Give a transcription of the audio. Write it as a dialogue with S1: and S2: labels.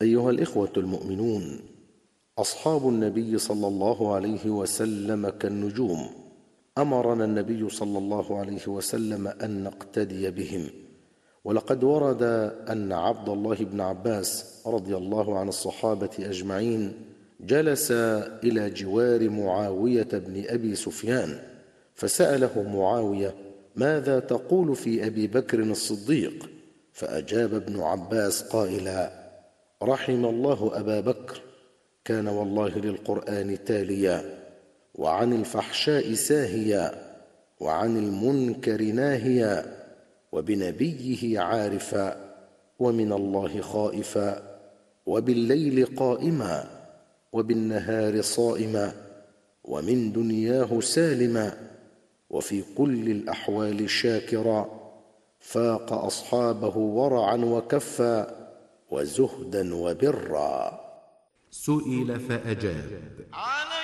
S1: أيها الإخوة المؤمنون، أصحاب النبي صلى الله عليه وسلم كالنجوم، أمرنا النبي صلى الله عليه وسلم أن نقتدي بهم. ولقد ورد أن عبد الله بن عباس رضي الله عن الصحابة أجمعين جلس إلى جوار معاوية بن أبي سفيان، فسأله معاوية: ماذا تقول في أبي بكر الصديق؟ فأجاب ابن عباس قائلا: رحم الله أبا بكر، كان والله للقرآن تاليا، وعن الفحشاء ساهيا، وعن المنكر ناهيا، وبنبيه عارفا، ومن الله خائفا، وبالليل قائما، وبالنهار صائما، ومن دنياه سالما، وفي كل الأحوال شاكرا، فاق أصحابه ورعا وكفا، وزهدا وبرا.
S2: سئل فأجاب: